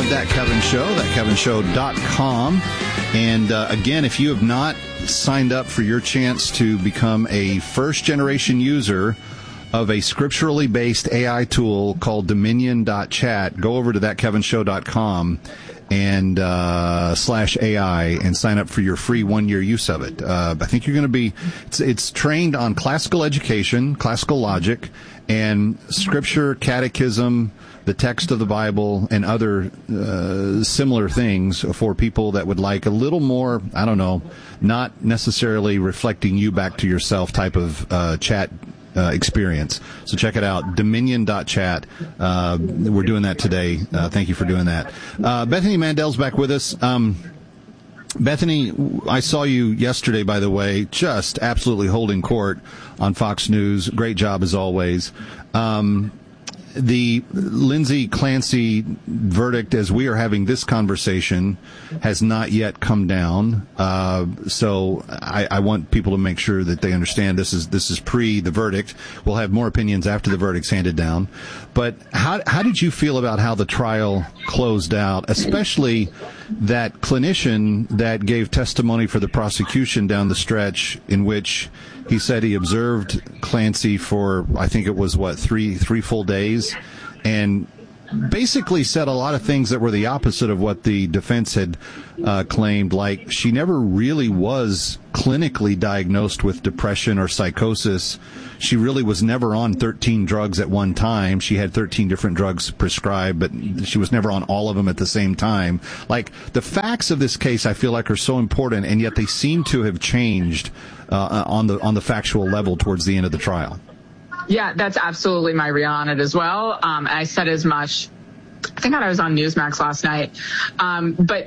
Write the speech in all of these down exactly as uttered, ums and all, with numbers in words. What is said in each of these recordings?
of That Kevin Show, that kevin show dot com. And uh, again, if you have not signed up for your chance to become a first-generation user of a scripturally based A I tool called Dominion dot chat, go over to that kevin show dot com and uh, slash A I and sign up for your free one-year use of it. Uh, I think you're going to be, it's, it's trained on classical education, classical logic, and scripture, catechism, the text of the Bible, and other uh, similar things for people that would like a little more, I don't know, not necessarily reflecting you back to yourself type of uh, chat Uh, experience. So check it out, Dominion dot chat. Uh, we're doing that today. Uh, thank you for doing that. Uh, Bethany Mandel's back with us. Um, Bethany, I saw you yesterday, by the way, just absolutely holding court on Fox News. Great job as always. Um, the Lindsay Clancy verdict, as we are having this conversation, has not yet come down. Uh, so I, I want people to make sure that they understand this is this is pre the verdict. We'll have more opinions after the verdict's handed down. But how how did you feel about how the trial closed out, especially that clinician that gave testimony for the prosecution down the stretch, in which he said he observed Clancy for, I think it was, what, three three full days, and basically said a lot of things that were the opposite of what the defense had uh, claimed, like she never really was clinically diagnosed with depression or psychosis. She really was never on thirteen drugs at one time. She had thirteen different drugs prescribed, but she was never on all of them at the same time. Like, the facts of this case, I feel like, are so important, and yet they seem to have changed uh, on the on the factual level towards the end of the trial. Yeah, that's absolutely my read on it as well. Um, I said as much. I think I was on Newsmax last night. Um, but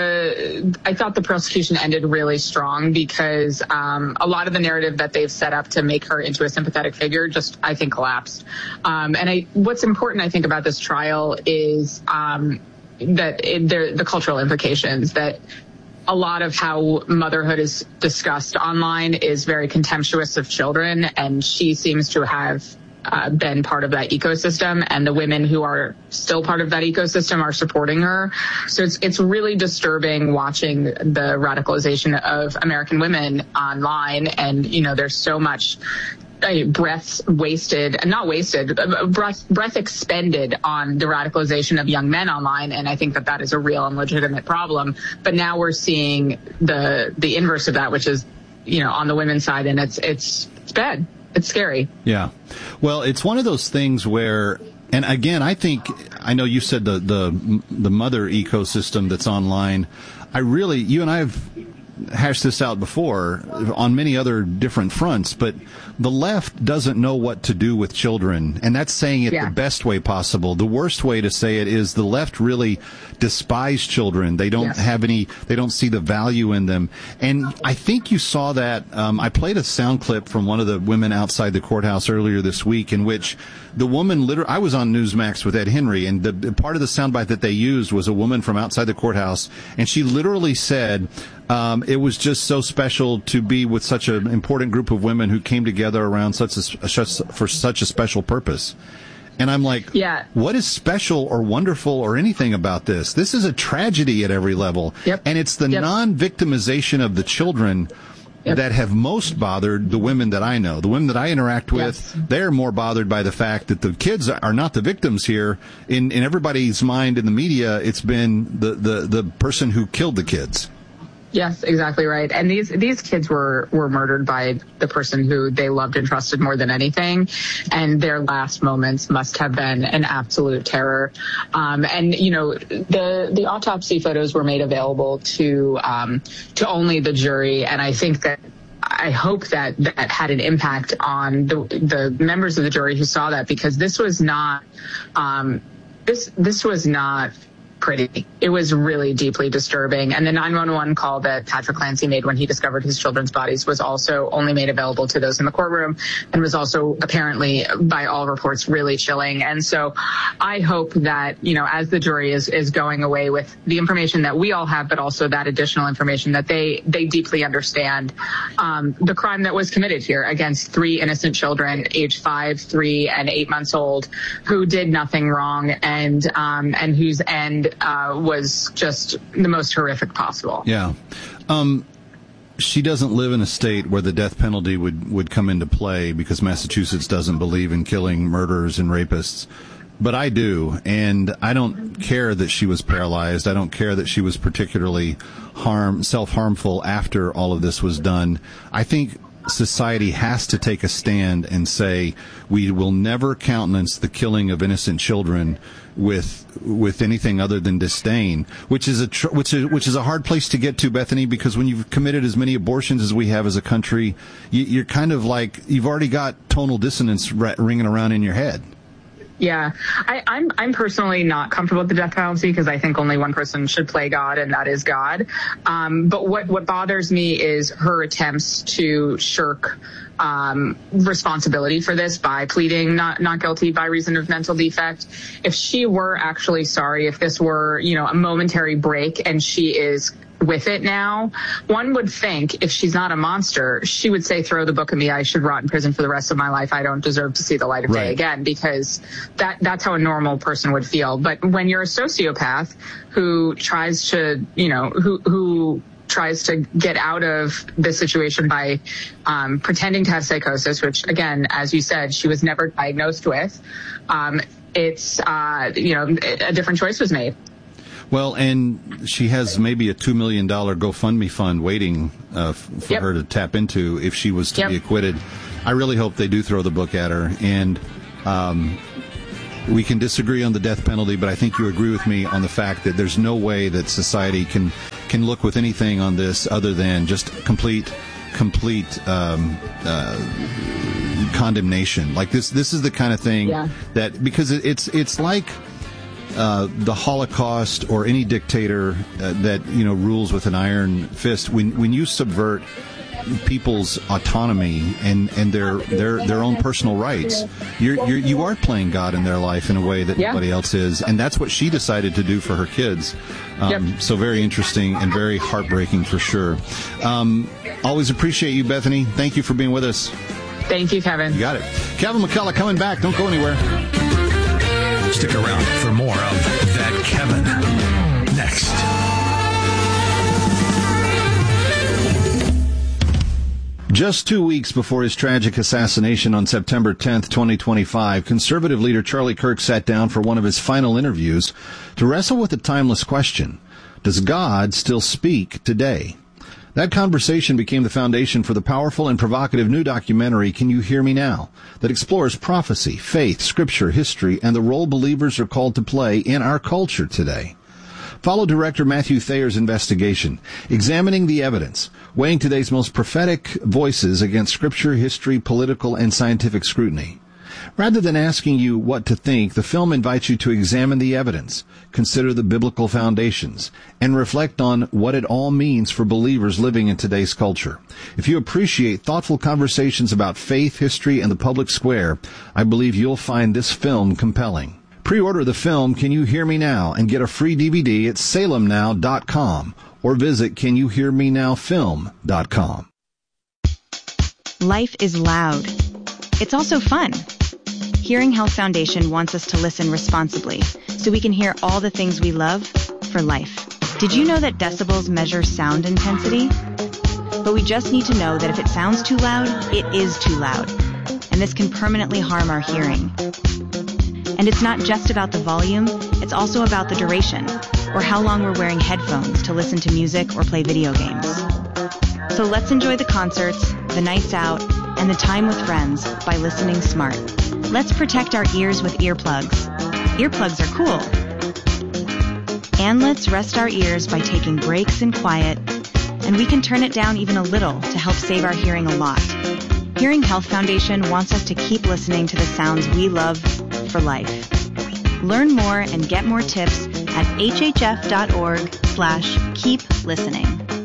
the I thought the prosecution ended really strong because um, a lot of the narrative that they've set up to make her into a sympathetic figure just, I think, collapsed. Um, and I, what's important, I think, about this trial is um, that it, the cultural implications, that a lot of how motherhood is discussed online is very contemptuous of children, and she seems to have Uh, been part of that ecosystem, and the women who are still part of that ecosystem are supporting her. So it's it's really disturbing watching the radicalization of American women online, and you know there's so much uh, breath wasted, not wasted, breath, breath expended on the radicalization of young men online, and I think that that is a real and legitimate problem. But now we're seeing the the inverse of that, which is you know on the women's side, and it's it's it's bad. It's scary. Yeah. Well, it's one of those things where, and again, I think, I know you said the, the, the mother ecosystem that's online. I really, you and I have hashed this out before on many other different fronts, but the left doesn't know what to do with children, and that's saying it yeah. the best way possible. The worst way to say it is the left really despise children. They don't yes. have any, they don't see the value in them. And I think you saw that, um, I played a sound clip from one of the women outside the courthouse earlier this week in which the woman literally, I was on Newsmax with Ed Henry, and the, the part of the soundbite that they used was a woman from outside the courthouse, and she literally said, um, it was just so special to be with such an important group of women who came together around such a, for such a special purpose. And I'm like, yeah. what is special or wonderful or anything about this? This is a tragedy at every level. Yep. And it's the yep. non-victimization of the children Yep. that have most bothered the women that I know. The women that I interact with, yes. they're more bothered by the fact that the kids are not the victims here. In in everybody's mind in the media, it's been the, the, the person who killed the kids. Yes, exactly right. And these these kids were, were murdered by the person who they loved and trusted more than anything. And their last moments must have been an absolute terror. Um, and, you know, the the autopsy photos were made available to um, to only the jury. And I think that I hope that that had an impact on the the members of the jury who saw that, because this was not um, this this was not pretty. It was really deeply disturbing. And the nine one one call that Patrick Clancy made when he discovered his children's bodies was also only made available to those in the courtroom, and was also apparently, by all reports, really chilling. And so I hope that, you know, as the jury is, is going away with the information that we all have, but also that additional information, that they, they deeply understand um, the crime that was committed here against three innocent children, aged five, three, and eight months old, who did nothing wrong, and um, and whose end did uh, was just the most horrific possible. Yeah. Um, she doesn't live in a state where the death penalty would, would come into play because Massachusetts doesn't believe in killing murderers and rapists. But I do, and I don't care that she was paralyzed. I don't care that she was particularly harm, self-harmful after all of this was done. I think society has to take a stand and say we will never countenance the killing of innocent children with with anything other than disdain, which is a tr- which is which is a hard place to get to, Bethany, because when you've committed as many abortions as we have as a country, you, you're kind of like you've already got tonal dissonance r- ringing around in your head. Yeah, I, I'm I'm personally not comfortable with the death penalty because I think only one person should play God, and that is God. Um, but what, what bothers me is her attempts to shirk um, responsibility for this by pleading not not guilty by reason of mental defect. If she were actually sorry, if this were, you know, a momentary break and she is with it now, one would think if she's not a monster, she would say, throw the book at me. I should rot in prison for the rest of my life. I don't deserve to see the light of right. day again, because that that's how a normal person would feel. But when you're a sociopath who tries to, you know, who, who tries to get out of this situation by um, pretending to have psychosis, which, again, as you said, she was never diagnosed with, um, it's, uh, you know, a different choice was made. Well, and she has maybe a two million dollars GoFundMe fund waiting uh, for yep. her to tap into if she was to yep. be acquitted. I really hope they do throw the book at her. And um, we can disagree on the death penalty, but I think you agree with me on the fact that there's no way that society can, can look with anything on this other than just complete, complete um, uh, condemnation. Like this, this is the kind of thing yeah. that, because it, it's it's like... Uh, the Holocaust or any dictator uh, that, you know, rules with an iron fist, when when you subvert people's autonomy and, and their their their own personal rights, you're, you're you are playing God in their life in a way that yeah. nobody else is, and that's what she decided to do for her kids. Um, yep. So very interesting and very heartbreaking for sure. Um, always appreciate you, Bethany. Thank you for being with us. Thank you, Kevin. You got it. Kevin McCullough coming back. Don't go anywhere. Stick around for more of That Kevin next. Just two weeks before his tragic assassination on September tenth, twenty twenty-five, conservative leader Charlie Kirk sat down for one of his final interviews to wrestle with a timeless question: does God still speak today? That conversation became the foundation for the powerful and provocative new documentary, Can You Hear Me Now?, that explores prophecy, faith, scripture, history, and the role believers are called to play in our culture today. Follow director Matthew Thayer's investigation, examining the evidence, weighing today's most prophetic voices against scripture, history, political, and scientific scrutiny. Rather than asking you what to think, the film invites you to examine the evidence, consider the biblical foundations, and reflect on what it all means for believers living in today's culture. If you appreciate thoughtful conversations about faith, history, and the public square, I believe you'll find this film compelling. Pre-order the film Can You Hear Me Now? And get a free D V D at salem now dot com or visit can you hear me now film dot com. Life is loud. It's also fun. Hearing Health Foundation wants us to listen responsibly so we can hear all the things we love for life. Did you know that decibels measure sound intensity? But we just need to know that if it sounds too loud, it is too loud. And this can permanently harm our hearing. And it's not just about the volume, it's also about the duration, or how long we're wearing headphones to listen to music or play video games. So let's enjoy the concerts, the nights out, and the time with friends by listening smart. Let's protect our ears with earplugs. Earplugs are cool. And let's rest our ears by taking breaks in quiet, and we can turn it down even a little to help save our hearing a lot. Hearing Health Foundation wants us to keep listening to the sounds we love for life. Learn more and get more tips at hhf.org slash keep listening.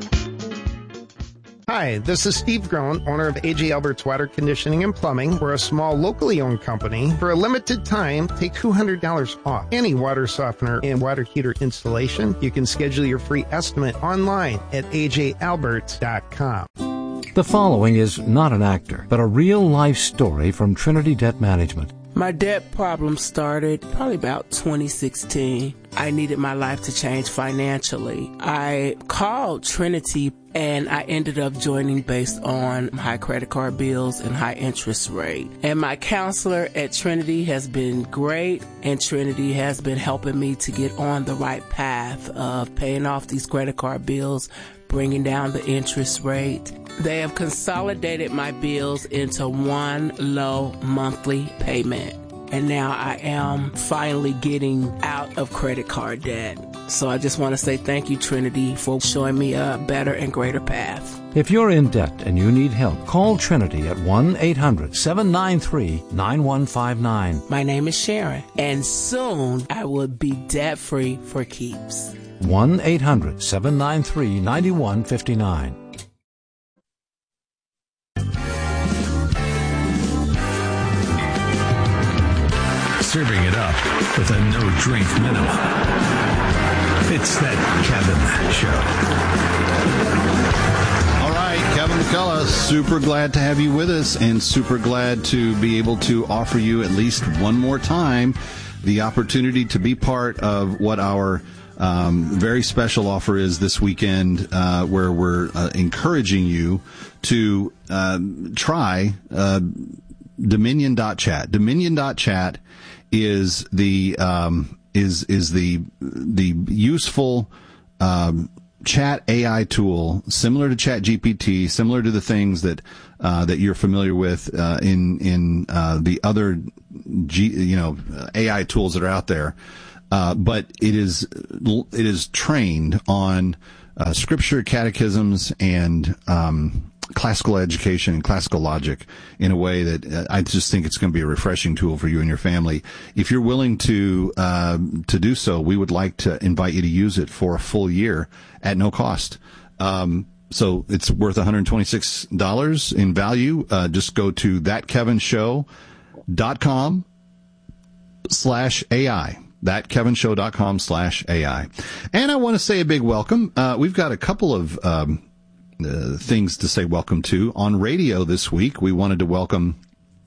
Hi, this is Steve Groen, owner of A J Albert's Water Conditioning and Plumbing. We're a small, locally owned company. For a limited time, take two hundred dollars off any water softener and water heater installation. You can schedule your free estimate online at a j albert dot com. The following is not an actor, but a real-life story from Trinity Debt Management. My debt problem started probably about twenty sixteen. I needed my life to change financially. I called Trinity and I ended up joining based on high credit card bills and high interest rate. And my counselor at Trinity has been great, and Trinity has been helping me to get on the right path of paying off these credit card bills, bringing down the interest rate. They have consolidated my bills into one low monthly payment. And now I am finally getting out of credit card debt. So I just want to say thank you, Trinity, for showing me a better and greater path. If you're in debt and you need help, call Trinity at one eight hundred seven nine three nine one five nine. My name is Sharon, and soon I will be debt-free for keeps. one eight hundred seven nine three nine one five nine. Serving it up with a no-drink minimum. It's That Kevin Show. All right, Kevin McCullough, super glad to have you with us, and super glad to be able to offer you at least one more time the opportunity to be part of what our um, very special offer is this weekend, uh, where we're uh, encouraging you to uh, try uh, Dominion dot chat. Dominion dot chat is the um, is is the the useful um, chat A I tool, similar to ChatGPT, similar to the things that uh, that you're familiar with uh, in in uh, the other G, you know A I tools that are out there, uh, but it is it is trained on uh, scripture, catechisms, and um, classical education and classical logic in a way that uh, I just think it's going to be a refreshing tool for you and your family. If you're willing to uh, to do so, we would like to invite you to use it for a full year at no cost. Um, so it's worth one hundred twenty-six dollars in value. Uh, just go to that kevin show dot com slash A I. that kevin show dot com slash A I. And I want to say a big welcome. Uh, we've got a couple of um, Uh, things to say welcome to. On radio this week, we wanted to welcome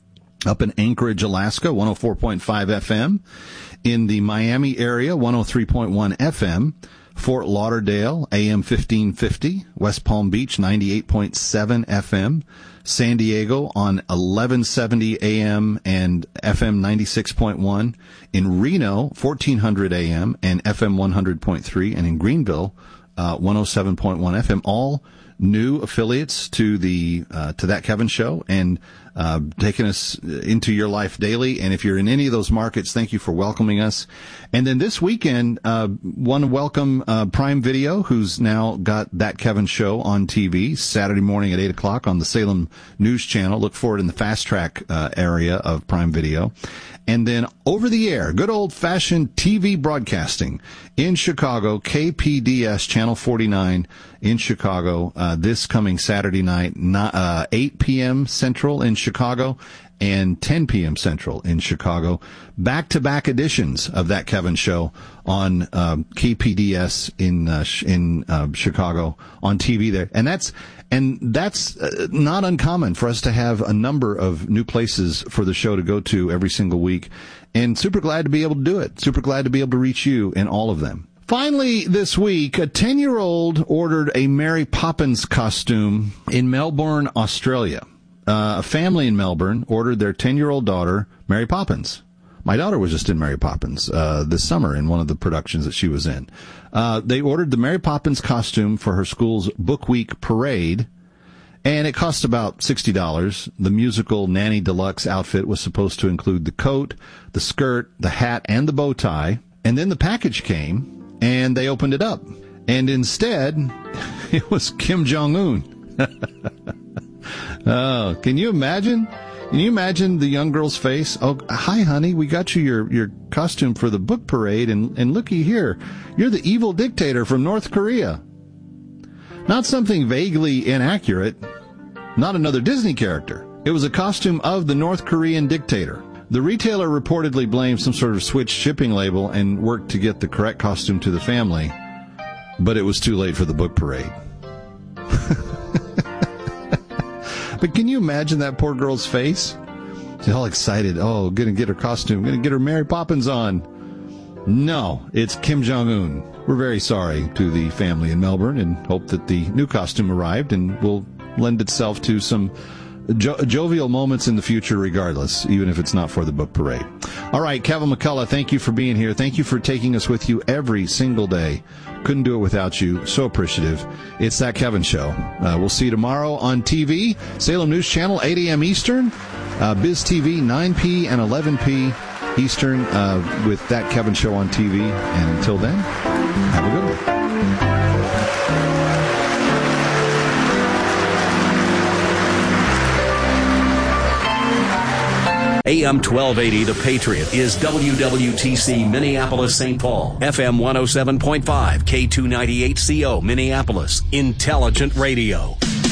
up in Anchorage, Alaska, one oh four point five F M. In the Miami area, one oh three point one F M. Fort Lauderdale, A M fifteen fifty. West Palm Beach, ninety-eight point seven F M. San Diego on eleven seventy A M and F M ninety-six point one. In Reno, fourteen hundred A M and F M one hundred point three. And in Greenville, uh, one oh seven point one F M. All new affiliates to the uh, to That Kevin Show, and uh, taking us into your life daily. And if you're in any of those markets, thank you for welcoming us. And then this weekend, uh, want to welcome uh, Prime Video, who's now got That Kevin Show on T V Saturday morning at eight o'clock on the Salem News Channel. Look for it in the fast track uh, area of Prime Video. And then over the air, good old-fashioned T V broadcasting in Chicago, K P D S Channel forty-nine in Chicago, uh, this coming Saturday night, not, uh, eight p.m. Central in Chicago and ten p.m. Central in Chicago. Back-to-back editions of That Kevin Show on um, K P D S in uh, in uh, Chicago on T V there. And that's And that's uh, not uncommon for us to have a number of new places for the show to go to every single week. And super glad to be able to do it. Super glad to be able to reach you in all of them. Finally, this week, a ten-year-old ordered a Mary Poppins costume in Melbourne, Australia. Uh, a family in Melbourne ordered their ten-year-old daughter Mary Poppins. My daughter was just in Mary Poppins uh, this summer in one of the productions that she was in. Uh, they ordered the Mary Poppins costume for her school's Book Week parade, and it cost about sixty dollars. The musical Nanny Deluxe outfit was supposed to include the coat, the skirt, the hat, and the bow tie. And then the package came, and they opened it up. And instead, it was Kim Jong-un. Oh, can you imagine? Can you imagine the young girl's face? Oh, hi, honey. We got you your, your costume for the book parade, and, and looky here. You're the evil dictator from North Korea. Not something vaguely inaccurate. Not another Disney character. It was a costume of the North Korean dictator. The retailer reportedly blamed some sort of switched shipping label and worked to get the correct costume to the family, but it was too late for the book parade. But can you imagine that poor girl's face? all excited. Oh, gonna get her costume. Gonna get her Mary Poppins on. No, it's Kim Jong-un. We're very sorry to the family in Melbourne and hope that the new costume arrived and will lend itself to some jo- jovial moments in the future regardless, even if it's not for the book parade. All right, Kevin McCullough, thank you for being here. Thank you for taking us with you every single day. Couldn't do it without you. So appreciative. It's That Kevin Show. Uh, we'll see you tomorrow on T V, Salem News Channel, eight a.m. Eastern, uh, Biz T V, nine p and eleven p Eastern, uh, with That Kevin Show on T V. And until then, have a good one. A M twelve eighty, The Patriot, is W W T C Minneapolis, Saint Paul. F M one oh seven point five, K two ninety-eight C O, Minneapolis. Intelligent Radio.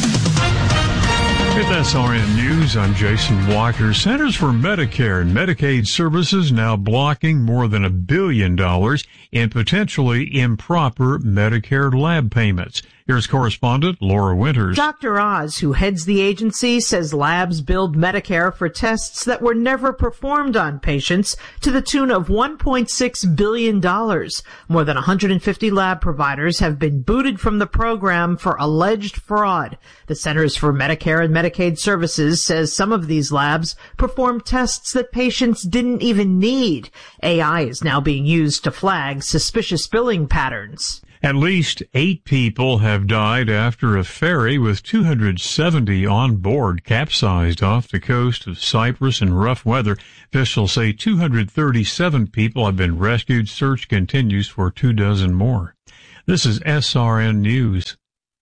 With S R N News, I'm Jason Walker. Centers for Medicare and Medicaid Services now blocking more than a billion dollars in potentially improper Medicare lab payments. Here's correspondent Laura Winters. Doctor Oz, who heads the agency, says labs billed Medicare for tests that were never performed on patients to the tune of one point six billion dollars. More than one hundred fifty lab providers have been booted from the program for alleged fraud. The Centers for Medicare and Medicaid Services says some of these labs perform tests that patients didn't even need. A I is now being used to flag suspicious billing patterns. At least eight people have died after a ferry with two hundred seventy on board capsized off the coast of Cyprus in rough weather. Officials say two hundred thirty-seven people have been rescued. Search continues for two dozen more. This is S R N News.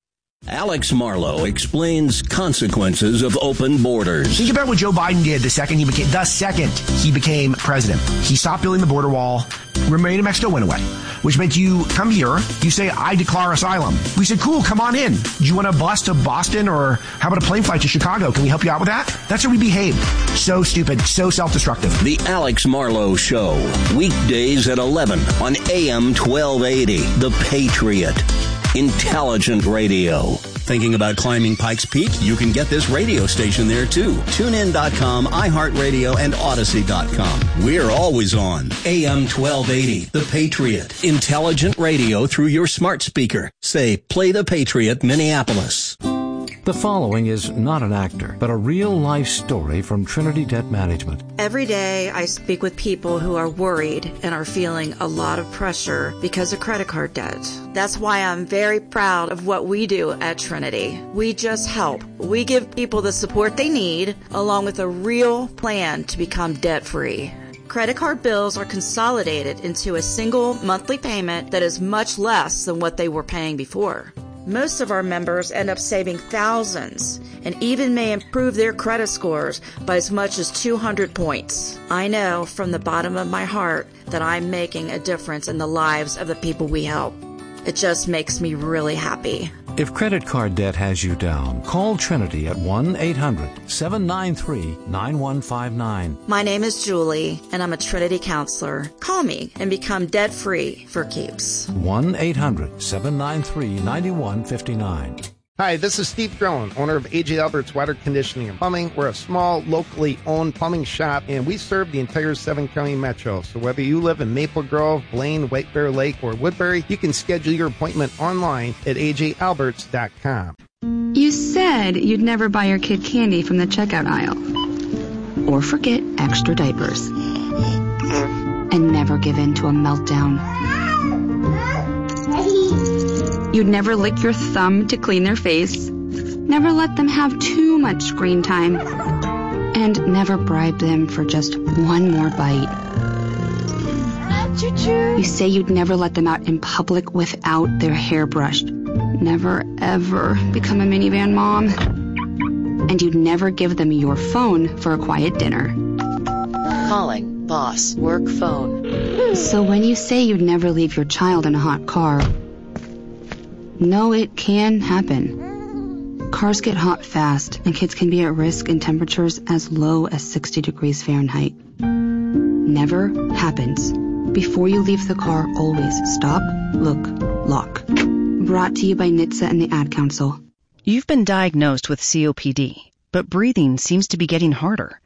Alex Marlow explains consequences of open borders. Think about what Joe Biden did the second he became, the second he became president. He stopped building the border wall. Remain in Mexico went away, which meant you come here, you say, I declare asylum. We said, cool, come on in. Do you want a bus to Boston, or how about a plane flight to Chicago? Can we help you out with that? That's how we behaved. So stupid, so self-destructive. The Alex Marlow Show, weekdays at eleven on A M twelve eighty, The Patriot. Intelligent Radio. Thinking about climbing Pikes Peak? You can get this radio station there too. tune in dot com, iHeartRadio, and Odyssey dot com. We're always on. A M twelve eighty, The Patriot. Intelligent radio through your smart speaker. Say, play The Patriot, Minneapolis. The following is not an actor, but a real-life story from Trinity Debt Management. Every day I speak with people who are worried and are feeling a lot of pressure because of credit card debt. That's why I'm very proud of what we do at Trinity. We just help. We give people the support they need, along with a real plan to become debt-free. Credit card bills are consolidated into a single monthly payment that is much less than what they were paying before. Most of our members end up saving thousands and even may improve their credit scores by as much as two hundred points. I know from the bottom of my heart that I'm making a difference in the lives of the people we help. It just makes me really happy. If credit card debt has you down, call Trinity at one eight hundred seven nine three nine one five nine. My name is Julie, and I'm a Trinity counselor. Call me and become debt-free for keeps. one eight hundred seven nine three nine one five nine. Hi, this is Steve Drone, owner of A J Albert's Water Conditioning and Plumbing. We're a small, locally owned plumbing shop, and we serve the entire seven-county metro. So whether you live in Maple Grove, Blaine, White Bear Lake, or Woodbury, you can schedule your appointment online at A J Alberts dot com. You said you'd never buy your kid candy from the checkout aisle. Or forget extra diapers. And never give in to a meltdown. You'd never lick your thumb to clean their face, never let them have too much screen time, and never bribe them for just one more bite. You say you'd never let them out in public without their hair brushed, never ever become a minivan mom, and you'd never give them your phone for a quiet dinner. Calling boss work phone. So when you say you'd never leave your child in a hot car, no, it can happen. Cars get hot fast, and kids can be at risk in temperatures as low as sixty degrees Fahrenheit. Never happens. Before you leave the car, always stop, look, lock. Brought to you by N H T S A and the Ad Council. You've been diagnosed with C O P D, but breathing seems to be getting harder.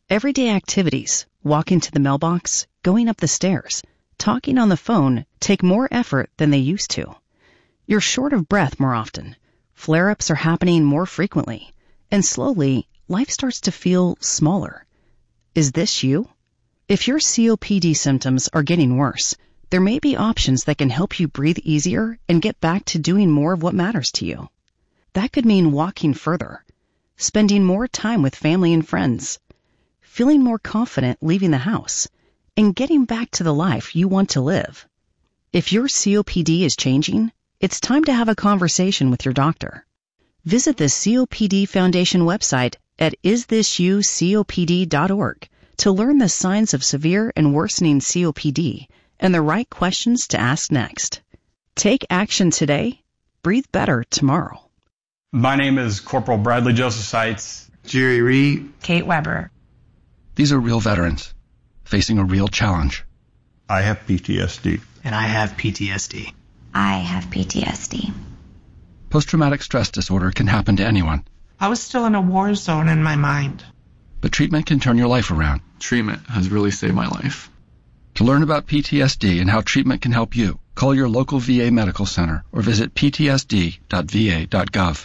Everyday activities, walking to the mailbox, going up the stairs, talking on the phone take more effort than they used to. You're short of breath more often. Flare-ups are happening more frequently. And slowly, life starts to feel smaller. Is this you? If your C O P D symptoms are getting worse, there may be options that can help you breathe easier and get back to doing more of what matters to you. That could mean walking further, spending more time with family and friends, feeling more confident leaving the house, and getting back to the life you want to live. If your C O P D is changing, it's time to have a conversation with your doctor. Visit the C O P D Foundation website at is this you C O P D dot org to learn the signs of severe and worsening C O P D and the right questions to ask next. Take action today. Breathe better tomorrow. My name is Corporal Bradley Joseph Seitz. Jerry Reed. Kate Weber. These are real veterans facing a real challenge. I have P T S D. And I have P T S D. I have P T S D. Post-traumatic stress disorder can happen to anyone. I was still in a war zone in my mind. But treatment can turn your life around. Treatment has really saved my life. To learn about P T S D and how treatment can help you, call your local V A medical center or visit p t s d dot v a dot gov.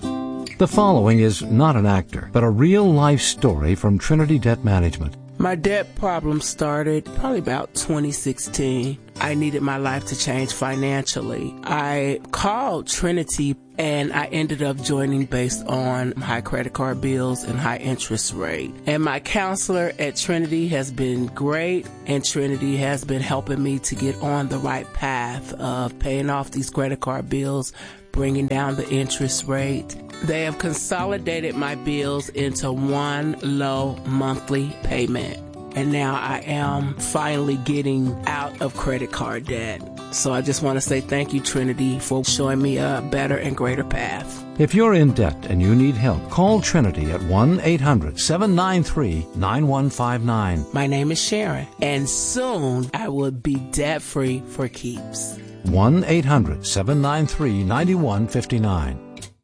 The following is not an actor, but a real-life story from Trinity Debt Management. My debt problem started probably about twenty sixteen. I needed my life to change financially. I called Trinity and I ended up joining based on high credit card bills and high interest rate. And my counselor at Trinity has been great, and Trinity has been helping me to get on the right path of paying off these credit card bills, bringing down the interest rate. They have consolidated my bills into one low monthly payment. And now I am finally getting out of credit card debt. So I just want to say thank you, Trinity, for showing me a better and greater path. If you're in debt and you need help, call Trinity at one eight hundred seven nine three nine one five nine. My name is Sharon, and soon I will be debt-free for keeps. one eight hundred seven nine three nine one five nine.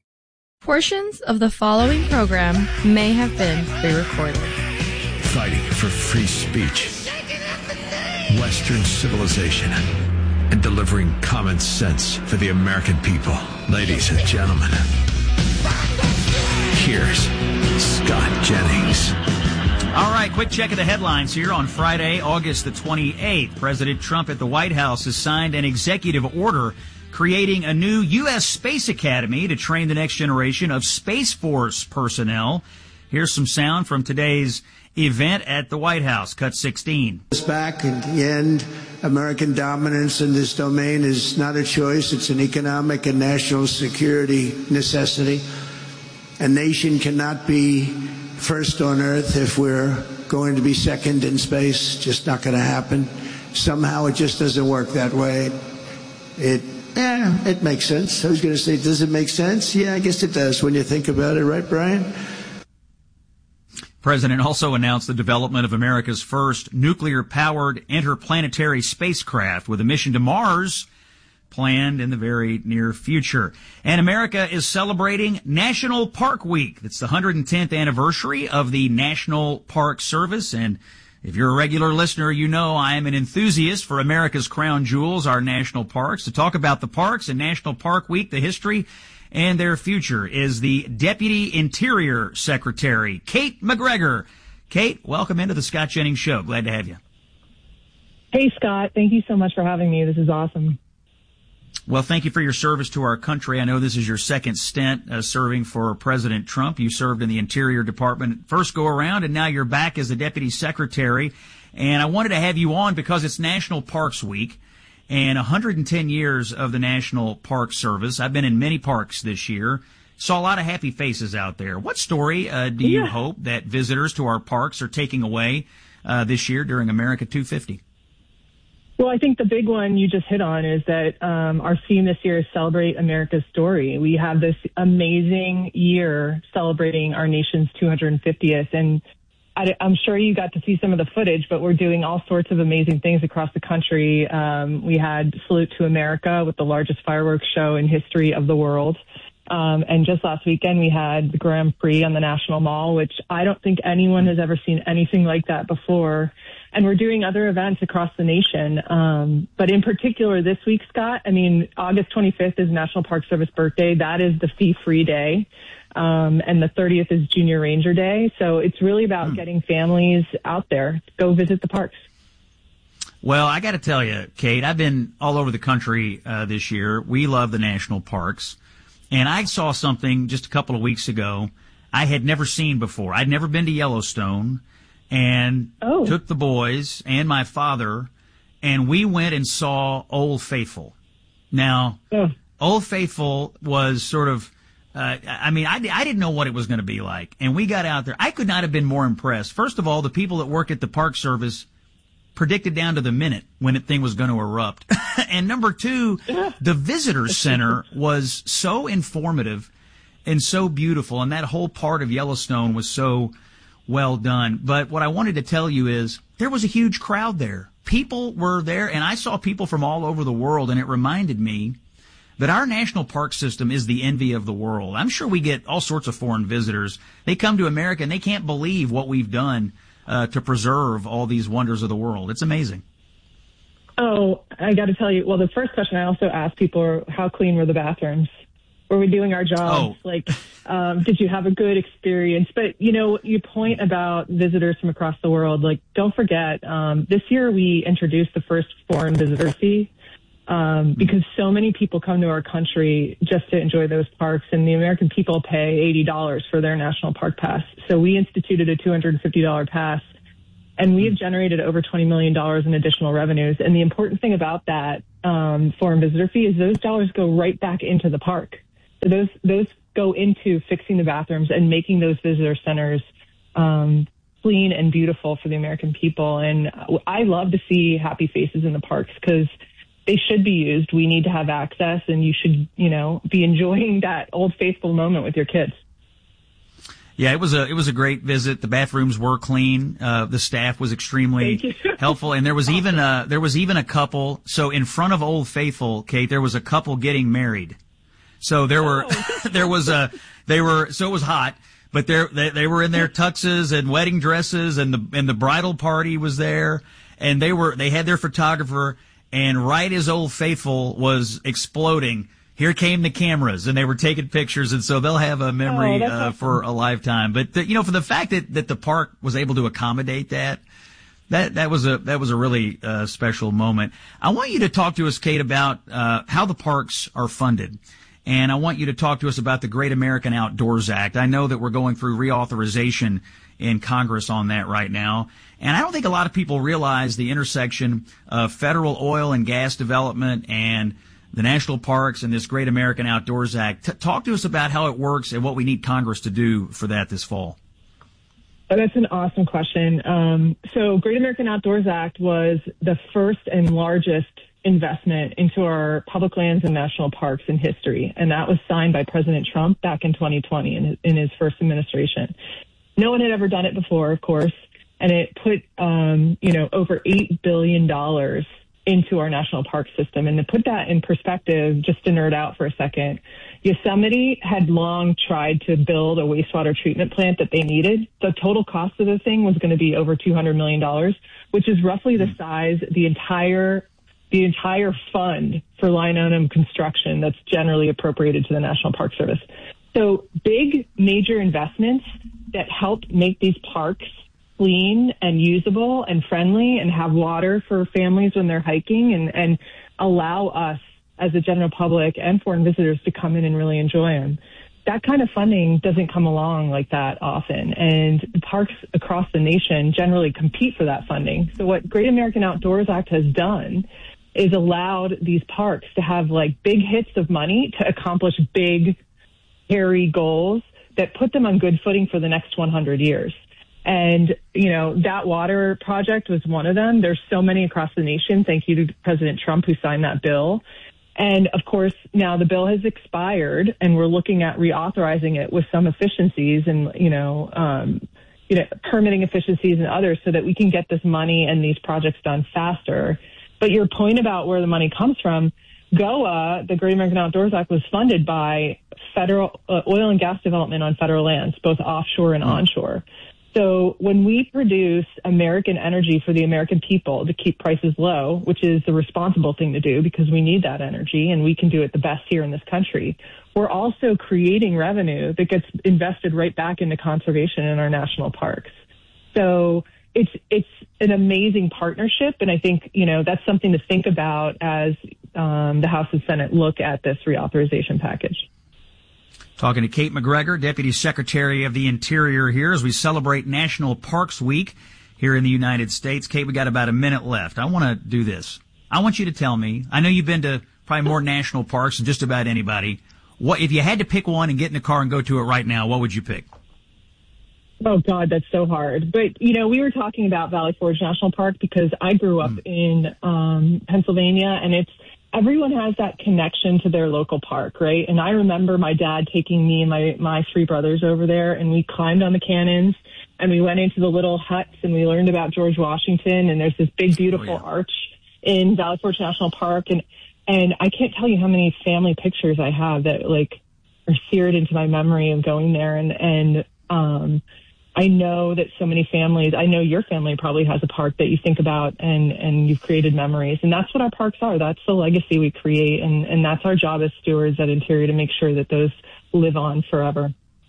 Portions of the following program may have been pre-recorded. Fighting for free speech, Western civilization, and delivering common sense for the American people. Ladies and gentlemen, here's Scott Jennings. All right, quick check of the headlines here on Friday, August the twenty-eighth. President Trump at the White House has signed an executive order creating a new U S Space Academy to train the next generation of Space Force personnel. Here's some sound from today's event at the White House, cut sixteen. Back in the end, American dominance in this domain is not a choice. It's an economic and national security necessity. A nation cannot be first on Earth if we're going to be second in space. Just not going to happen. Somehow it just doesn't work that way. It, yeah, it makes sense. I was going to say, does it make sense? Yeah, I guess it does when you think about it, right, Brian? The President also announced the development of America's first nuclear-powered interplanetary spacecraft with a mission to Mars planned in the very near future. And America is celebrating National Park Week. It's the one hundred tenth anniversary of the National Park Service. And if you're a regular listener, you know I am an enthusiast for America's crown jewels, our national parks. To talk about the parks and National Park Week, the history, and their future is the Deputy Interior Secretary, Kate McGregor. Kate, welcome into the Scott Jennings Show. Glad to have you. Hey, Scott. Thank you so much for having me. This is awesome. Well, thank you for your service to our country. I know this is your second stint uh, serving for President Trump. You served in the Interior Department first go around, and now you're back as the Deputy Secretary. And I wanted to have you on because it's National Parks Week. And one hundred ten years of the National Park Service. I've been in many parks this year. Saw a lot of happy faces out there. What story uh, do you yeah. hope that visitors to our parks are taking away uh, this year during America two fifty? Well, I think the big one you just hit on is that um, our theme this year is Celebrate America's Story. We have this amazing year celebrating our nation's two hundred fiftieth. And I, I'm sure you got to see some of the footage, but we're doing all sorts of amazing things across the country. Um, we had Salute to America with the largest fireworks show in history of the world. Um, and just last weekend, we had the Grand Prix on the National Mall, which I don't think anyone has ever seen anything like that before. And we're doing other events across the nation. Um, but in particular this week, Scott, I mean, August twenty-fifth is National Park Service birthday. That is the fee-free day. Um, and the thirtieth is Junior Ranger Day. So it's really about hmm. getting families out there to go visit the parks. Well, I got to tell you, Kate, I've been all over the country uh, this year. We love the national parks. And I saw something just a couple of weeks ago I had never seen before. I'd never been to Yellowstone, and oh. took the boys and my father, and we went and saw Old Faithful. Now, oh. Old Faithful was sort of, uh, I mean, I, I didn't know what it was going to be like. And we got out there. I could not have been more impressed. First of all, the people that work at the Park Service predicted down to the minute when the thing was going to erupt. And number two, the visitor center was so informative and so beautiful, and that whole part of Yellowstone was so well done. But what I wanted to tell you is there was a huge crowd there. People were there, and I saw people from all over the world, and it reminded me that our national park system is the envy of the world. I'm sure we get all sorts of foreign visitors. They come to America, and they can't believe what we've done uh, to preserve all these wonders of the world. It's amazing. Oh, I got to tell you, well, the first question I also asked people are, how clean were the bathrooms? Were we doing our jobs? Oh. Like, um, did you have a good experience? But, you know, you point about visitors from across the world. Like, don't forget, um, this year we introduced the first foreign visitor fee um, because so many people come to our country just to enjoy those parks, and the American people pay eighty dollars for their national park pass. So we instituted a two hundred fifty dollars pass, and we have generated over twenty million dollars in additional revenues. And the important thing about that um, foreign visitor fee is those dollars go right back into the park. So those those go into fixing the bathrooms and making those visitor centers um, clean and beautiful for the American people. And I love to see happy faces in the parks because they should be used. We need to have access, and you should, you know, be enjoying that Old Faithful moment with your kids. Yeah, it was a it was a great visit. The bathrooms were clean. Uh, the staff was extremely helpful, and there was even a there was even a couple. So in front of Old Faithful, Kate, there was a couple getting married. So there were, oh. there was a, they were, so it was hot, but there, they, they were in their tuxes and wedding dresses, and the, and the bridal party was there, and they were, they had their photographer, and right as Old Faithful was exploding, here came the cameras, and they were taking pictures, and so they'll have a memory, oh, uh, awesome. for a lifetime. But, the, you know, for the fact that, that the park was able to accommodate that, that, that was a, that was a really, uh, special moment. I want you to talk to us, Kate, about, uh, how the parks are funded. And I want you to talk to us about the Great American Outdoors Act. I know that we're going through reauthorization in Congress on that right now. And I don't think a lot of people realize the intersection of federal oil and gas development and the national parks and this Great American Outdoors Act. T- talk to us about how it works and what we need Congress to do for that this fall. Oh, that's an awesome question. Um, so Great American Outdoors Act was the first and largest investment into our public lands and national parks in history. And that was signed by President Trump back in twenty twenty in his, in his first administration. No one had ever done it before, of course. And it put, um, you know, over eight billion dollars into our national park system. And to put that in perspective, just to nerd out for a second, Yosemite had long tried to build a wastewater treatment plant that they needed. The total cost of the thing was going to be over two hundred million dollars, which is roughly the size, the entire the entire fund for Linoleum construction that's generally appropriated to the National Park Service. So big, major investments that help make these parks clean and usable and friendly and have water for families when they're hiking and, and allow us as the general public and foreign visitors to come in and really enjoy them. That kind of funding doesn't come along like that often, and parks across the nation generally compete for that funding. So what Great American Outdoors Act has done is allowed these parks to have like big hits of money to accomplish big, hairy goals that put them on good footing for the next one hundred years. And, you know, that water project was one of them. There's so many across the nation. Thank you to President Trump who signed that bill. And of course, now the bill has expired and we're looking at reauthorizing it with some efficiencies and, you know, um, you know, permitting efficiencies and others so that we can get this money and these projects done faster. But your point about where the money comes from, GOA, the Great American Outdoors Act, was funded by federal uh, oil and gas development on federal lands, both offshore and mm. onshore. So when we produce American energy for the American people to keep prices low, which is the responsible thing to do because we need that energy and we can do it the best here in this country, we're also creating revenue that gets invested right back into conservation in our national parks. So it's it's an amazing partnership, and I think, you know, that's something to think about as um, the House and Senate look at this reauthorization package. Talking to Kate McGregor, Deputy Secretary of the Interior here as we celebrate National Parks Week here in the United States. Kate, we got about a minute left. I want to do this. I want you to tell me, I know you've been to probably more national parks than just about anybody. What if you had to pick one and get in the car and go to it right now, what would you pick? Oh, God, that's so hard. But, you know, we were talking about Valley Forge National Park because I grew up mm. in um, Pennsylvania, and it's everyone has that connection to their local park, right? And I remember my dad taking me and my, my three brothers over there, and we climbed on the cannons, and we went into the little huts, and we learned about George Washington, and there's this big, beautiful oh, yeah. arch in Valley Forge National Park. And, and I can't tell you how many family pictures I have that, like, are seared into my memory of going there. And, and um, I know that so many families, I know your family probably has a park that you think about and, and you've created memories. And that's what our parks are. That's the legacy we create. And, and that's our job as stewards at Interior to make sure that those live on forever.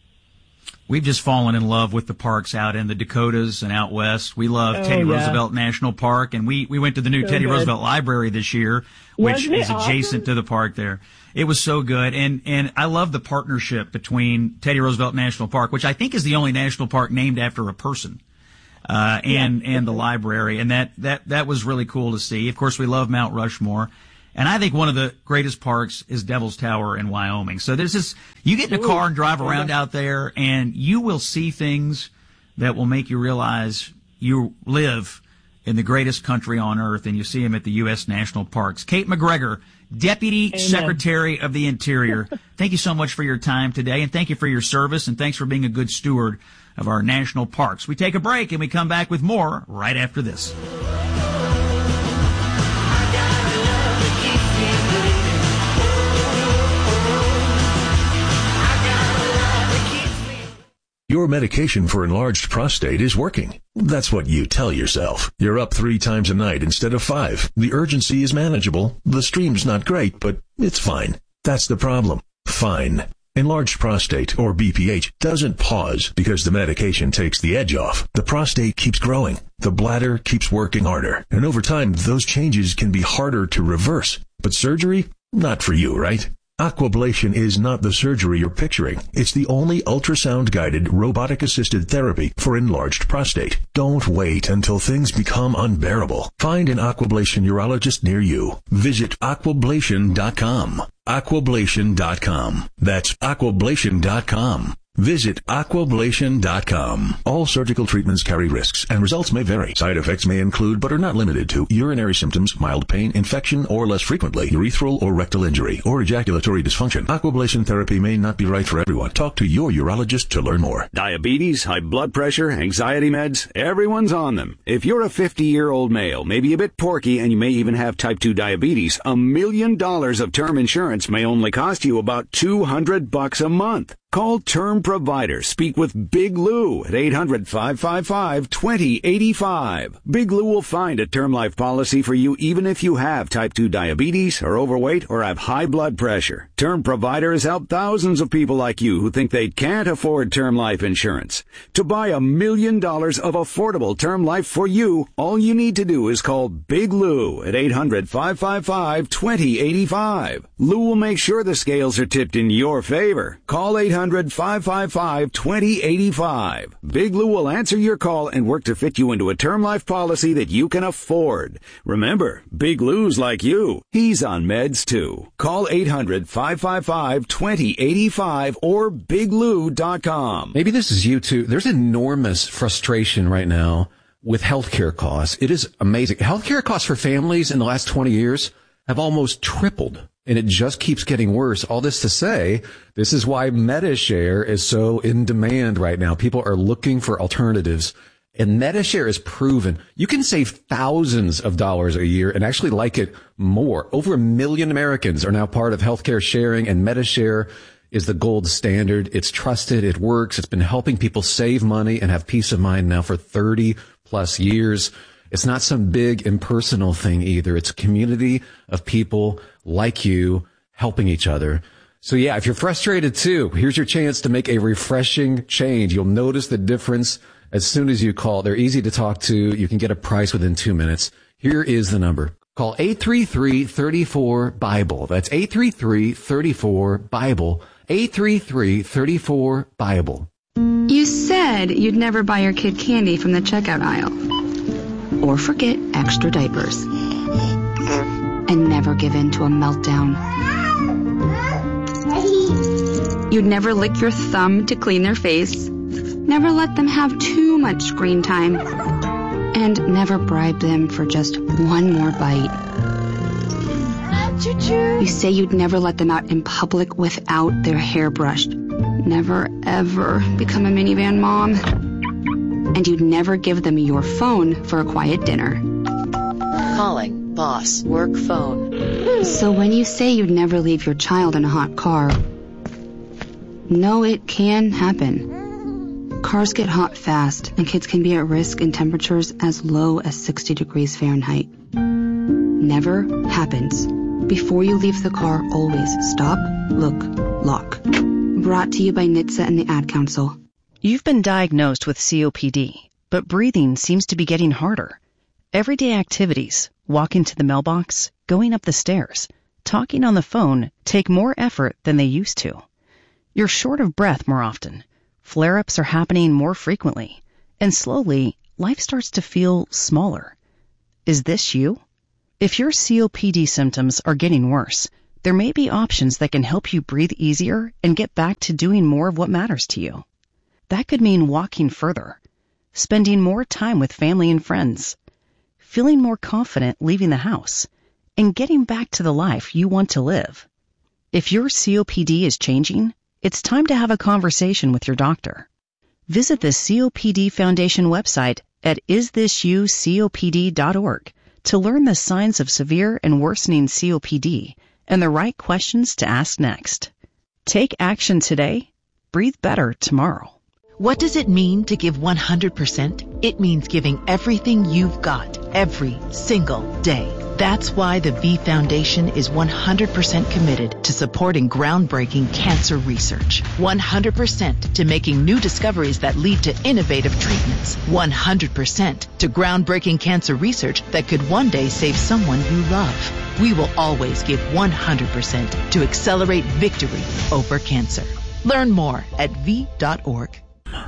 We've just fallen in love with the parks out in the Dakotas and out west. We love oh, Teddy yeah. Roosevelt National Park, and we, we went to the new so Teddy good. Roosevelt Library this year, which is adjacent awesome? to the park there. It was so good, and, and I love the partnership between Teddy Roosevelt National Park, which I think is the only national park named after a person, uh, and, yeah. and the library, and that, that, that was really cool to see. Of course, we love Mount Rushmore. And I think one of the greatest parks is Devil's Tower in Wyoming. So there's this, you get in a Ooh, car and drive around yeah. out there, and you will see things that will make you realize you live in the greatest country on earth, and you see them at the U S National Parks. Kate McGregor, Deputy Amen. Secretary of the Interior, thank you so much for your time today, and thank you for your service, and thanks for being a good steward of our national parks. We take a break, and we come back with more right after this. Your medication for enlarged prostate is working. That's what you tell yourself. You're up three times a night instead of five. The urgency is manageable. The stream's not great, but it's fine. That's the problem. Fine. Enlarged prostate, or B P H, doesn't pause because the medication takes the edge off. The prostate keeps growing. The bladder keeps working harder. And over time, those changes can be harder to reverse. But surgery? Not for you, right? Aquablation is not the surgery you're picturing. It's the only ultrasound-guided, robotic-assisted therapy for enlarged prostate. Don't wait until things become unbearable. Find an Aquablation urologist near you. Visit aquablation dot com. aquablation dot com. That's aquablation dot com. Visit aquablation dot com. All surgical treatments carry risks, and results may vary. Side effects may include, but are not limited to, urinary symptoms, mild pain, infection, or less frequently, urethral or rectal injury, or ejaculatory dysfunction. Aquablation therapy may not be right for everyone. Talk to your urologist to learn more. Diabetes, high blood pressure, anxiety meds, everyone's on them. If you're a fifty-year-old male, maybe a bit porky, and you may even have type two diabetes, a million dollars of term insurance may only cost you about two hundred bucks a month. Call Term Provider. Speak with Big Lou at eight hundred, five five five, two zero eight five. Big Lou will find a term life policy for you even if you have type two diabetes, are overweight, or have high blood pressure. Term Provider has helped thousands of people like you who think they can't afford term life insurance. To buy a million dollars of affordable term life for you, all you need to do is call Big Lou at eight hundred, five five five, two zero eight five. Lou will make sure the scales are tipped in your favor. Call eight hundred, five five five, two zero eight five. Big Lou will answer your call and work to fit you into a term life policy that you can afford. Remember, Big Lou's like you. He's on meds too. Call eight hundred, five five five, two zero eight five or big lou dot com. Maybe this is you too. There's enormous frustration right now with healthcare costs. It is amazing. Healthcare costs for families in the last twenty years have almost tripled. And it just keeps getting worse. All this to say, this is why MediShare is so in demand right now. People are looking for alternatives. And Medi-Share is proven. You can save thousands of dollars a year and actually like it more. Over a million Americans are now part of healthcare sharing, and Medi-Share is the gold standard. It's trusted. It works. It's been helping people save money and have peace of mind now for thirty plus years. It's not some big impersonal thing either. It's a community of people like you helping each other. So yeah, if you're frustrated too, here's your chance to make a refreshing change. You'll notice the difference as soon as you call. They're easy to talk to. You can get a price within two minutes. Here is the number. Call eight three three, three four, BIBLE. That's eight three three, three four, BIBLE. eight three three, three four, BIBLE. You said you'd never buy your kid candy from the checkout aisle. Or forget extra diapers. And never give in to a meltdown. You'd never lick your thumb to clean their face. Never let them have too much screen time. And never bribe them for just one more bite. You say you'd never let them out in public without their hair brushed. Never, ever become a minivan mom. And you'd never give them your phone for a quiet dinner. Calling boss work phone. So when you say you'd never leave your child in a hot car, no, it can happen. Cars get hot fast, and kids can be at risk in temperatures as low as sixty degrees Fahrenheit. Never happens. Before you leave the car, always stop, look, lock. Brought to you by N H T S A and the Ad Council. You've been diagnosed with C O P D, but breathing seems to be getting harder. Everyday activities, walking to the mailbox, going up the stairs, talking on the phone, take more effort than they used to. You're short of breath more often. Flare-ups are happening more frequently. And slowly, life starts to feel smaller. Is this you? If your C O P D symptoms are getting worse, there may be options that can help you breathe easier and get back to doing more of what matters to you. That could mean walking further, spending more time with family and friends, feeling more confident leaving the house, and getting back to the life you want to live. If your C O P D is changing, it's time to have a conversation with your doctor. Visit the C O P D Foundation website at is this you C O P D dot org to learn the signs of severe and worsening C O P D and the right questions to ask next. Take action today. Breathe better tomorrow. What does it mean to give one hundred percent? It means giving everything you've got every single day. That's why the V Foundation is one hundred percent committed to supporting groundbreaking cancer research. one hundred percent to making new discoveries that lead to innovative treatments. one hundred percent to groundbreaking cancer research that could one day save someone you love. We will always give one hundred percent to accelerate victory over cancer. Learn more at V dot org.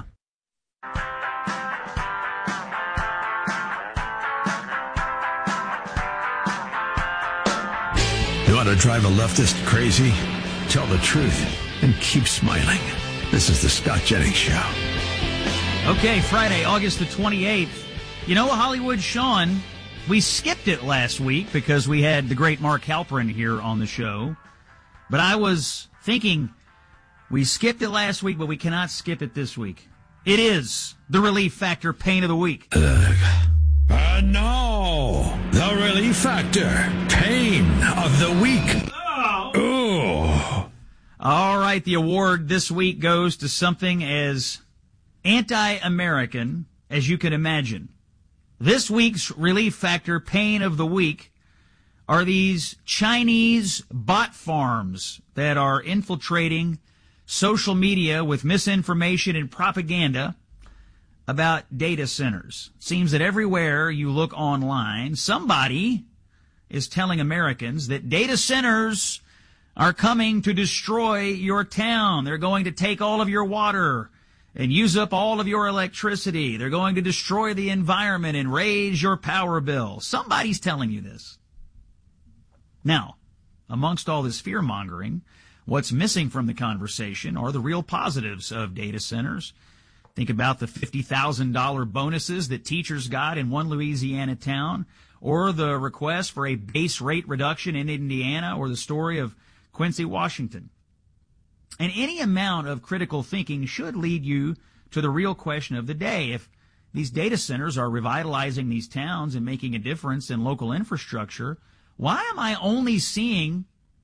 You want to drive a leftist crazy? Tell the truth and keep smiling. This is the Scott Jennings Show. Okay, Friday, August the twenty-eighth. You know, Hollywood Sean, we skipped it last week because we had the great Mark Halperin here on the show. But I was thinking, we skipped it last week, but we cannot skip it this week. It is the Relief Factor Pain of the Week. Uh, uh, no, the Relief Factor Pain of the Week. Oh. All right, the award this week goes to something as anti-American as you can imagine. This week's Relief Factor Pain of the Week are these Chinese bot farms that are infiltrating social media with misinformation and propaganda about data centers. It seems that everywhere you look online, somebody is telling Americans that data centers are coming to destroy your town. They're going to take all of your water and use up all of your electricity. They're going to destroy the environment and raise your power bill. Somebody's telling you this. Now, amongst all this fear-mongering, what's missing from the conversation are the real positives of data centers. Think about the fifty thousand dollars bonuses that teachers got in one Louisiana town, or the request for a base rate reduction in Indiana, or the story of Quincy, Washington. And any amount of critical thinking should lead you to the real question of the day. If these data centers are revitalizing these towns and making a difference in local infrastructure, why am I only seeing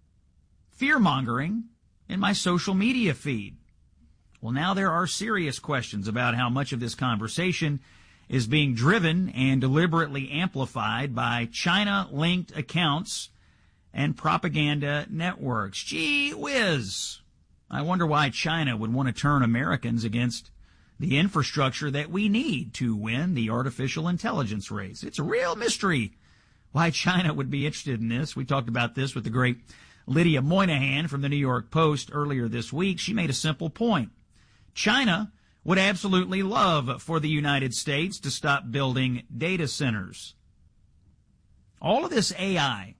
fear-mongering in my social media feed? Well, now there are serious questions about how much of this conversation is being driven and deliberately amplified by China-linked accounts and propaganda networks. Gee whiz! I wonder why China would want to turn Americans against the infrastructure that we need to win the artificial intelligence race. It's a real mystery why China would be interested in this. We talked about this with the great Lydia Moynihan from the New York Post earlier this week. She made a simple point. China would absolutely love for the United States to stop building data centers. All of this A I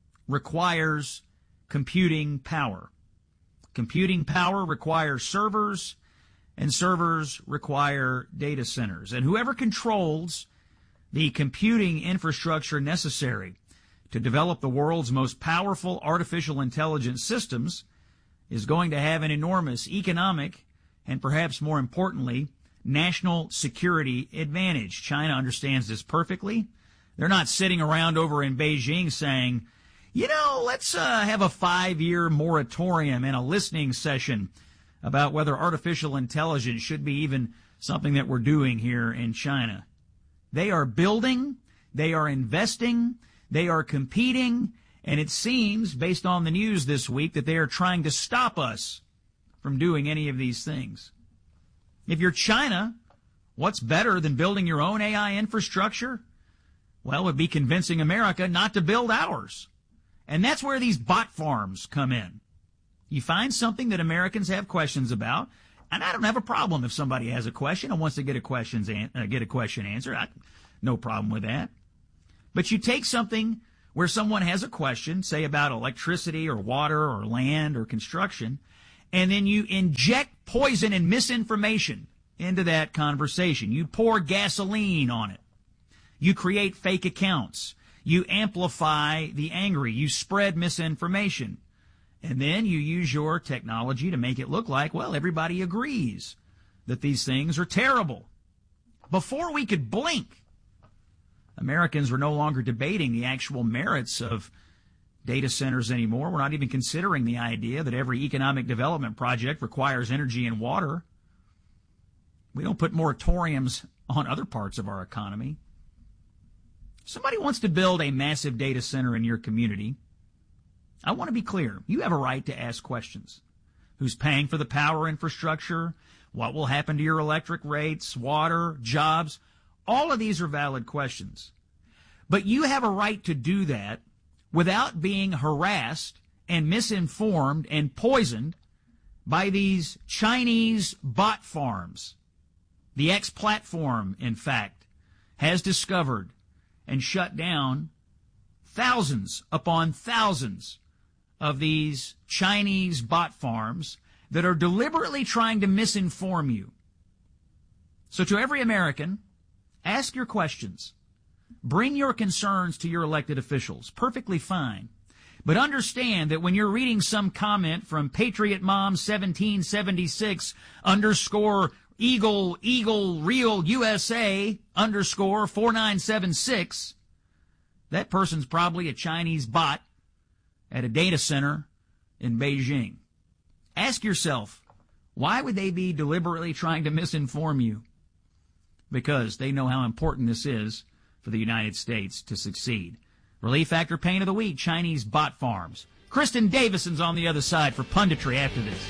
requires computing power. Computing power requires servers, and servers require data centers. And whoever controls the computing infrastructure necessary to develop the world's most powerful artificial intelligence systems is going to have an enormous economic and perhaps more importantly, national security advantage. China understands this perfectly. They're not sitting around over in Beijing saying, you know, let's uh, have a five-year moratorium and a listening session about whether artificial intelligence should be even something that we're doing here in China. They are building, they are investing, they are competing, and it seems, based on the news this week, that they are trying to stop us from doing any of these things. If you're China, what's better than building your own A I infrastructure? Well, it would be convincing America not to build ours. And that's where these bot farms come in. You find something that Americans have questions about, and I don't have a problem if somebody has a question and wants to get a, questions an- uh, get a question answered. I, no problem with that. But you take something where someone has a question, say about electricity or water or land or construction, and then you inject poison and misinformation into that conversation. You pour gasoline on it. You create fake accounts. You amplify the angry. You spread misinformation. And then you use your technology to make it look like, well, everybody agrees that these things are terrible. Before we could blink, Americans were no longer debating the actual merits of data centers anymore. We're not even considering the idea that every economic development project requires energy and water. We don't put moratoriums on other parts of our economy. Somebody wants to build a massive data center in your community. I want to be clear. You have a right to ask questions. Who's paying for the power infrastructure? What will happen to your electric rates, water, jobs? All of these are valid questions. But you have a right to do that without being harassed and misinformed and poisoned by these Chinese bot farms. The X platform, in fact, has discovered and shut down thousands upon thousands of these Chinese bot farms that are deliberately trying to misinform you. So to every American, ask your questions. Bring your concerns to your elected officials. Perfectly fine. But understand that when you're reading some comment from Patriot Mom seventeen seventy-six underscore Eagle Eagle Real U S A underscore four nine seven six, that person's probably a Chinese bot at a data center in Beijing. Ask yourself, why would they be deliberately trying to misinform you? Because they know how important this is for the United States to succeed. Relief Factor Pain of the Week, Chinese bot farms. Kristen Davison's on the other side for punditry after this.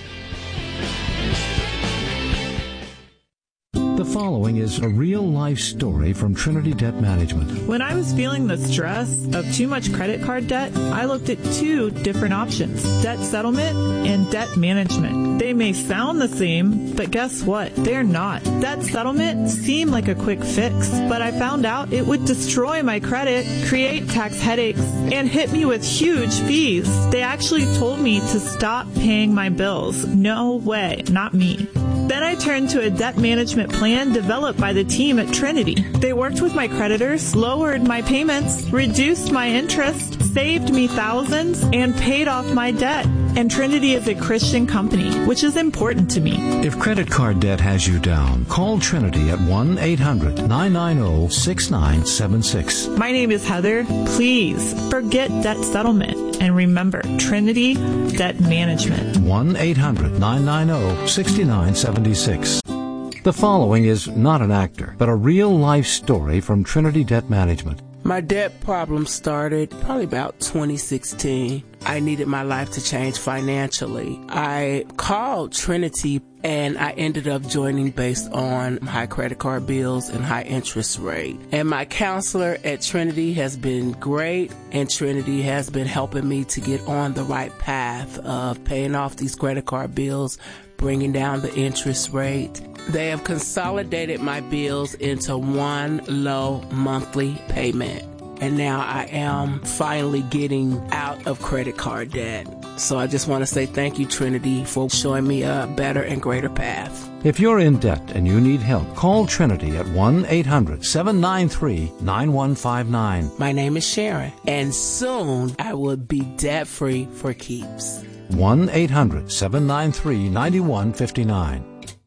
The following is a real-life story from Trinity Debt Management. When I was feeling the stress of too much credit card debt, I looked at two different options, debt settlement and debt management. They may sound the same, but guess what? They're not. Debt settlement seemed like a quick fix, but I found out it would destroy my credit, create tax headaches, and hit me with huge fees. They actually told me to stop paying my bills. No way, not me. Then I turned to a debt management plan developed by the team at Trinity. They worked with my creditors, lowered my payments, reduced my interest, saved me thousands, and paid off my debt. And Trinity is a Christian company, which is important to me. If credit card debt has you down, call Trinity at one eight hundred nine nine zero six nine seven six. My name is Heather. Please forget debt settlement and remember Trinity Debt Management. one eight hundred nine nine zero six nine seven six. The following is not an actor, but a real-life story from Trinity Debt Management. My debt problem started probably about twenty sixteen. I needed my life to change financially. I called Trinity and I ended up joining based on high credit card bills and high interest rate. And my counselor at Trinity has been great, and Trinity has been helping me to get on the right path of paying off these credit card bills, bringing down the interest rate. They have consolidated my bills into one low monthly payment. And now I am finally getting out of credit card debt. So I just want to say thank you, Trinity, for showing me a better and greater path. If you're in debt and you need help, call Trinity at one eight hundred seven nine three nine one five nine. My name is Sharon, and soon I will be debt-free for keeps. one eight hundred seven nine three nine one five nine.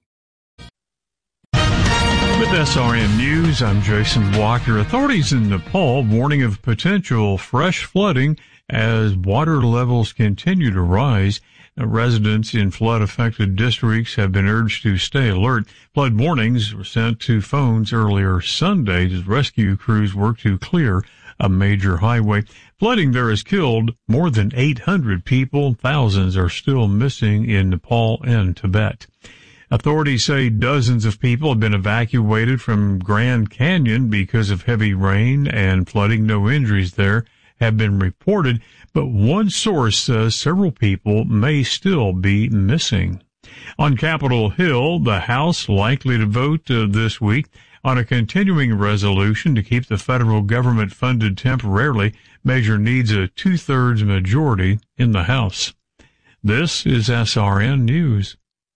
With S R N News, I'm Jason Walker. Authorities in Nepal warning of potential fresh flooding as water levels continue to rise. Now, residents in flood-affected districts have been urged to stay alert. Flood warnings were sent to phones earlier Sunday as rescue crews work to clear a major highway. Flooding there has killed more than eight hundred people. Thousands are still missing in Nepal and Tibet. Authorities say dozens of people have been evacuated from Grand Canyon because of heavy rain and flooding. No injuries there have been reported, but one source says several people may still be missing. On Capitol Hill, the House likely to vote uh, this week on a continuing resolution to keep the federal government funded temporarily. Measure needs a two-thirds majority in the House. This is S R N News.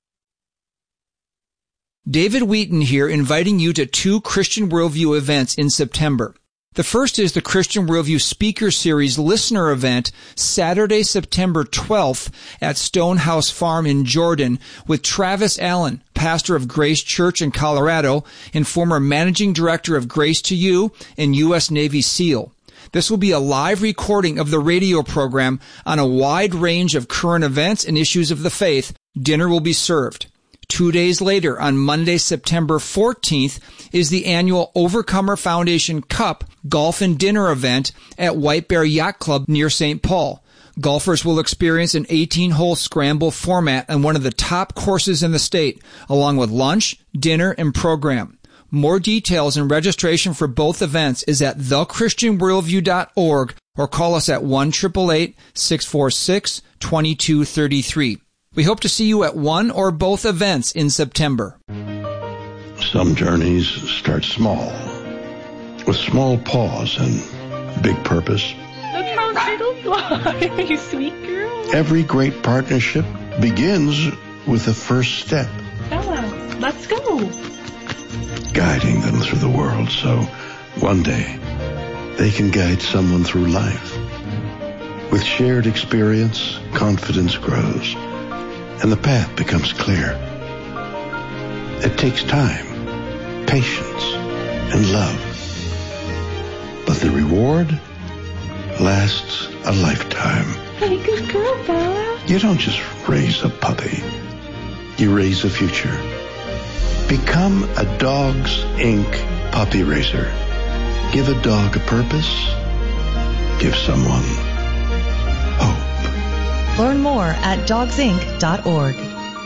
David Wheaton here, inviting you to two Christian Worldview events in September. The first is the Christian Worldview Speaker Series listener event, Saturday, September twelfth at Stonehouse Farm in Jordan with Travis Allen, pastor of Grace Church in Colorado and former managing director of Grace to You and U S Navy SEAL. This will be a live recording of the radio program on a wide range of current events and issues of the faith. Dinner will be served. Two days later, on Monday, September fourteenth, is the annual Overcomer Foundation Cup Golf and Dinner event at White Bear Yacht Club near Saint Paul. Golfers will experience an eighteen-hole scramble format on one of the top courses in the state, along with lunch, dinner, and program. More details and registration for both events is at the christian worldview dot org or call us at one eight eight eight, six four six, two two three three. We hope to see you at one or both events in September. Some journeys start small, with small pause and big purpose. Look how little fly, you sweet girl. Every great partnership begins with the first step. Bella, let's go. Guiding them through the world so one day they can guide someone through life. With shared experience, confidence grows, and the path becomes clear. It takes time, patience, and love. But the reward lasts a lifetime. Hey, good girl, Bella. You don't just raise a puppy. You raise a future. Become a Dogs Incorporated puppy raiser. Give a dog a purpose. Give someone hope. Learn more at dogs inc dot org.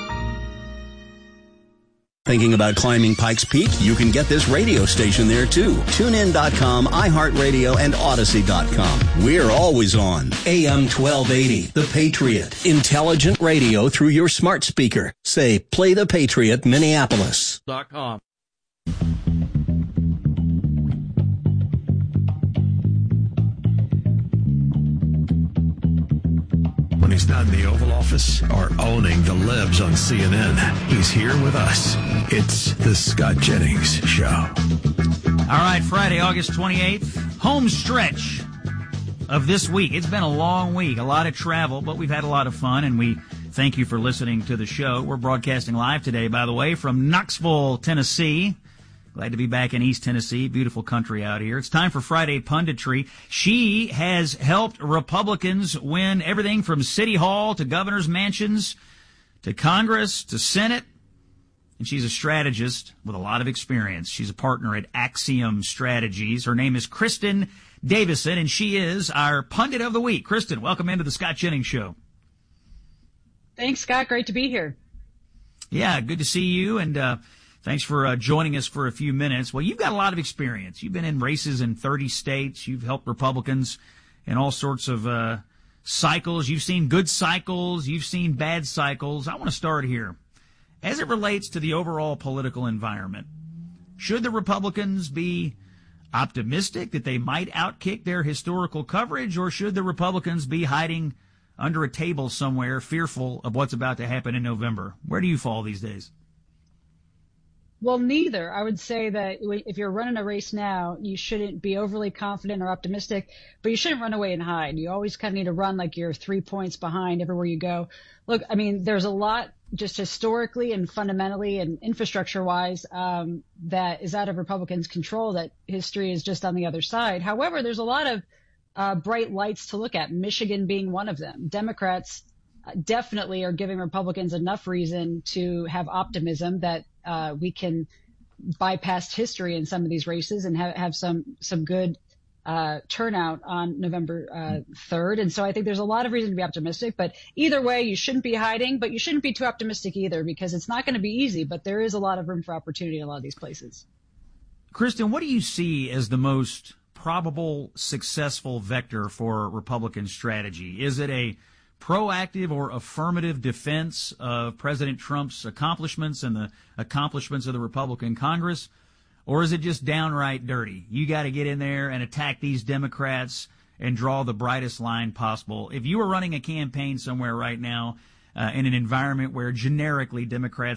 Thinking about climbing Pikes Peak? You can get this radio station there too. tune in dot com, iHeartRadio, and Odyssey dot com. We're always on. A M twelve eighty, The Patriot. Intelligent radio through your smart speaker. Say, play The Patriot, Minneapolis. Dot com. When he's not in the Oval Office or owning the libs on C N N, he's here with us. It's the Scott Jennings Show. All right, Friday, August twenty-eighth, home stretch. of this week. It's been a long week, a lot of travel, but we've had a lot of fun, and we thank you for listening to the show. We're broadcasting live today, by the way, from Knoxville, Tennessee. Glad to be back in East Tennessee. Beautiful country out here. It's time for Friday Punditry. She has helped Republicans win everything from City Hall to governor's mansions to Congress to Senate. And she's a strategist with a lot of experience. She's a partner at Axiom Strategies. Her name is Kristen Davison, and she is our Pundit of the Week. Kristen, welcome into the Scott Jennings Show. Thanks, Scott. Great to be here. Yeah, good to see you, and uh, thanks for uh, joining us for a few minutes. Well, you've got a lot of experience. You've been in races in thirty states. You've helped Republicans in all sorts of uh, cycles. You've seen good cycles. You've seen bad cycles. I want to start here. As it relates to the overall political environment, should the Republicans be optimistic that they might outkick their historical coverage, or should the Republicans be hiding under a table somewhere, fearful of what's about to happen in November? Where do you fall these days? Well, neither. I would say that if you're running a race now, you shouldn't be overly confident or optimistic, but you shouldn't run away and hide. You always kind of need to run like you're three points behind everywhere you go. Look, I mean, there's a lot just historically and fundamentally and infrastructure-wise um, that is out of Republicans' control, that history is just on the other side. However, there's a lot of uh, bright lights to look at, Michigan being one of them. Democrats definitely are giving Republicans enough reason to have optimism that uh, we can bypass history in some of these races and have, have some some good uh, turnout on November uh, third. And so I think there's a lot of reason to be optimistic. But either way, you shouldn't be hiding, but you shouldn't be too optimistic either, because it's not going to be easy. But there is a lot of room for opportunity in a lot of these places. Kristen, what do you see as the most probable successful vector for Republican strategy? Is it a proactive or affirmative defense of President Trump's accomplishments and the accomplishments of the Republican Congress? Or is it just downright dirty? You got to get in there and attack these Democrats and draw the brightest line possible. If you were running a campaign somewhere right now uh, in an environment where generically Democrats